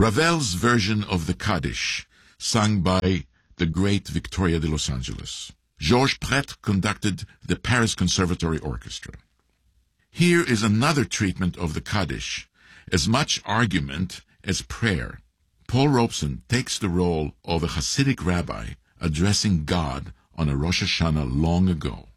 Ravel's version of the Kaddish, sung by the great Victoria de Los Angeles. Georges Prêtre conducted the Paris Conservatory Orchestra. Here is another treatment of the Kaddish, as much argument as prayer. Paul Robeson takes the role of a Hasidic rabbi addressing God on a Rosh Hashanah long ago.